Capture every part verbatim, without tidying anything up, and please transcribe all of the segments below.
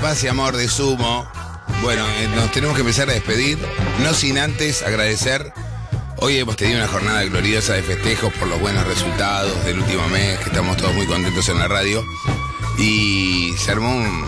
paz y amor de Sumo. Bueno, eh, nos tenemos que empezar a despedir, no sin antes agradecer. Hoy hemos tenido una jornada gloriosa de festejos por los buenos resultados del último mes, que estamos todos muy contentos en la radio. Y se armó un,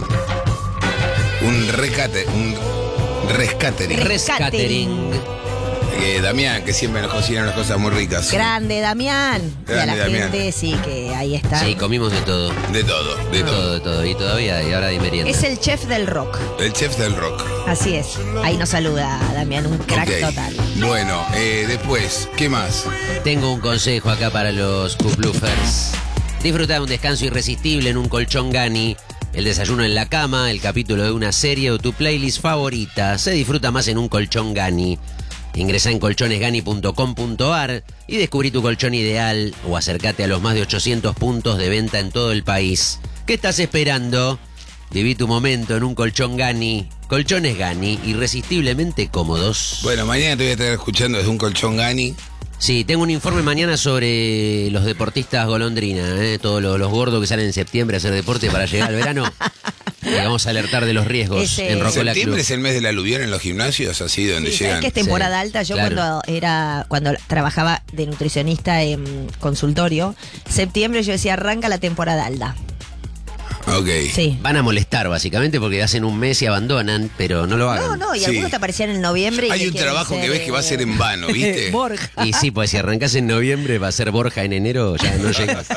un recate, un rescatering. Rescatering. Eh, Damián, que siempre nos cocina unas cosas muy ricas. Grande Damián. Grande, y a la Damián. gente, sí, que ahí está. Sí, comimos de todo. De todo, de De todo. todo, de todo. Y todavía, y ahora de merienda. Es el chef del rock. El chef del rock. Así es. Ahí nos saluda Damián, un crack Ok. total. Bueno, eh, después, ¿qué más? Tengo un consejo acá para los Cuplufers. Disfruta de un descanso irresistible en un colchón Gani. El desayuno en la cama, el capítulo de una serie o tu playlist favorita. Se disfruta más en un colchón Gani. Ingresá en colchones gani punto com punto ar y descubrí tu colchón ideal o acércate a los más de ochocientos puntos de venta en todo el país. ¿Qué estás esperando? Viví tu momento en un colchón Gani. Colchones Gani, irresistiblemente cómodos. Bueno, mañana te voy a estar escuchando desde un colchón Gani. Sí, tengo un informe mañana sobre los deportistas golondrina, ¿eh? Todos los, los gordos que salen en septiembre a hacer deporte para llegar al verano. Y vamos a alertar de los riesgos Ese- en Rocola Septiembre Club. es el mes del aluvión en los gimnasios, así donde Sí, llegan. ¿sabes que es temporada Sí, alta? Yo claro. cuando era cuando trabajaba de nutricionista en consultorio, septiembre yo decía arranca la temporada alta. Ok. Sí. Van a molestar básicamente porque hacen un mes y abandonan, pero no lo hagan. No, no, y Sí. algunos te aparecían en noviembre. y Hay te un quieren trabajo que ser, ves que va a ser en vano, ¿viste? Borja. Y sí, pues si arrancás en noviembre va a ser Borja en enero, ya no llegas.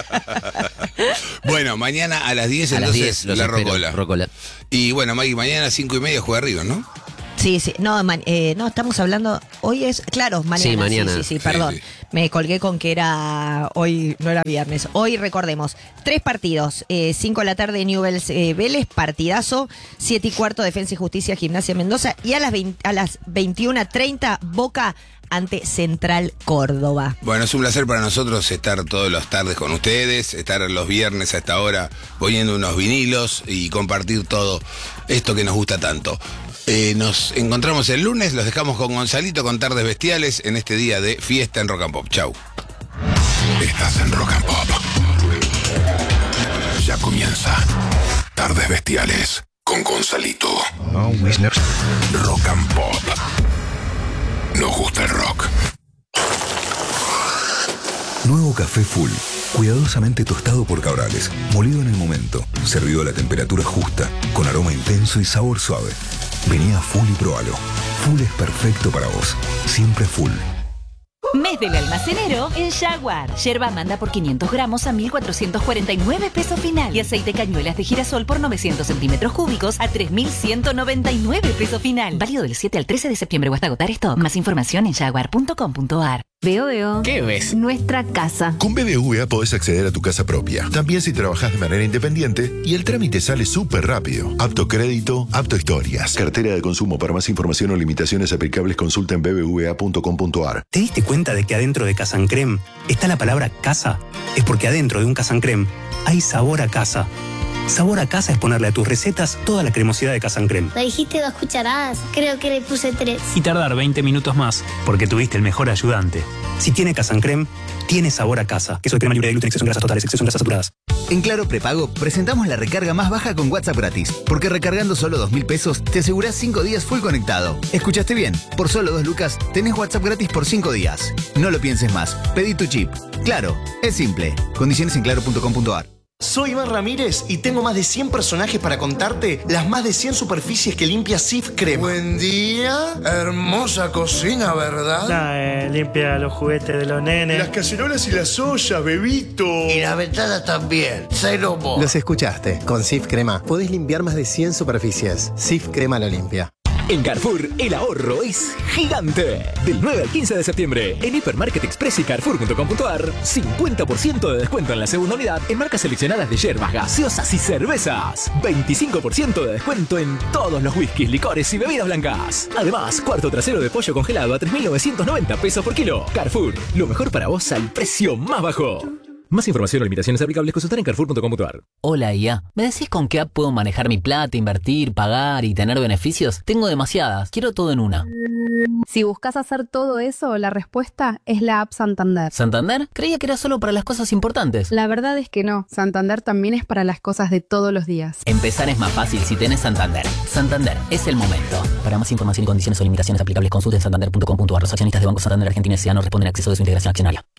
Bueno, mañana a las diez A las entonces diez los la espero, Rocola. Rocola. Y bueno, Maggie, mañana a las cinco y media juega River, ¿no? Sí, sí. No, man- eh, no, estamos hablando. Hoy es. Claro, mañana. Sí, mañana. Sí, sí, sí, Sí, perdón. sí. Me colgué con que era. Hoy no era viernes. Hoy recordemos. Tres partidos. Eh, cinco de la tarde, Newell's eh, Vélez, partidazo. Siete y cuarto, Defensa y Justicia, Gimnasia Mendoza. Y a las, veinte a las veintiuna treinta, Boca ante Central Córdoba. Bueno, es un placer para nosotros estar todas las tardes con ustedes, estar los viernes a esta hora poniendo unos vinilos y compartir todo esto que nos gusta tanto. Eh, nos encontramos el lunes, los dejamos con Gonzalito con Tardes Bestiales en este día de fiesta en Rock and Pop. Chau. Estás en Rock and Pop. Ya comienza Tardes Bestiales con Gonzalito. Rock and Pop. Nos gusta el rock. Nuevo café Full. Cuidadosamente tostado por Cabrales. Molido en el momento. Servido a la temperatura justa. Con aroma intenso y sabor suave. Vení a Full y probalo. Full es perfecto para vos. Siempre Full. Mes del almacenero en Jaguar. Yerba manda por quinientos gramos a mil cuatrocientos cuarenta y nueve pesos final. Y aceite cañuelas de girasol por novecientos centímetros cúbicos a tres mil ciento noventa y nueve pesos final. Válido del siete al trece de septiembre o hasta agotar stock. Más información en jaguar punto com punto ar. Veo, veo. ¿Qué ves? Nuestra casa. Con B B V A podés acceder a tu casa propia. También si trabajás de manera independiente y el trámite sale súper rápido. Apto crédito, apto historias. Cartera de consumo. Para más información o limitaciones aplicables consulta en b b v a punto com punto ar. ¿Te diste cuenta de que adentro de Casancrem está la palabra casa? Es porque adentro de un Casancrem hay sabor a casa. Sabor a casa es ponerle a tus recetas toda la cremosidad de Casancrem. Me dijiste dos cucharadas, creo que le puse tres. Y tardar veinte minutos más, porque tuviste el mejor ayudante. Si tiene Casancrem, tiene sabor a casa. Queso de crema libre de gluten, exceso en grasas totales, exceso en grasas saturadas. En Claro Prepago presentamos la recarga más baja con WhatsApp gratis. Porque recargando solo dos mil pesos te asegurás cinco días full conectado. ¿Escuchaste bien? Por solo dos lucas tenés WhatsApp gratis por cinco días. No lo pienses más. Pedí tu chip. Claro, es simple. Condiciones en claro punto com punto ar. Soy Iván Ramírez y tengo más de cien personajes para contarte las más de cien superficies que limpia Cif Crema. Buen día, hermosa cocina, ¿verdad? Nah, eh, limpia los juguetes de los nenes. Las cacerolas y las ollas, bebito. Y las ventanas también, cero mo. Los escuchaste, con Cif Crema podés limpiar más de cien superficies. Cif Crema lo limpia. En Carrefour, el ahorro es gigante. Del nueve al quince de septiembre, en Hipermarket Express y Carrefour punto com punto ar, cincuenta por ciento de descuento en la segunda unidad en marcas seleccionadas de yerbas, gaseosas y cervezas. veinticinco por ciento de descuento en todos los whiskies, licores y bebidas blancas. Además, cuarto trasero de pollo congelado a tres mil novecientos noventa pesos por kilo. Carrefour, lo mejor para vos al precio más bajo. Más información o limitaciones aplicables consultar en carrefour punto com punto a r. Hola I A, ¿me decís con qué app puedo manejar mi plata, invertir, pagar y tener beneficios? Tengo demasiadas, quiero todo en una. Si buscas hacer todo eso, la respuesta es la app Santander. ¿Santander? Creía que era solo para las cosas importantes. La verdad es que no, Santander también es para las cosas de todos los días. Empezar es más fácil si tenés Santander. Santander, es el momento. Para más información y condiciones o limitaciones aplicables, consulte en santander punto com punto a r. Los accionistas de Banco Santander Argentina S A no responden a acceso de su integración accionaria.